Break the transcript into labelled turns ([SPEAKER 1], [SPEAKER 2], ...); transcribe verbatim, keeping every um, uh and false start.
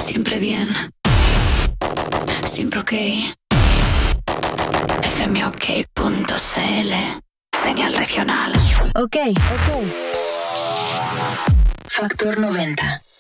[SPEAKER 1] Siempre bien. Siempre ok. F M ok punto C L. Señal regional.
[SPEAKER 2] Ok. Ok. Factor noventa.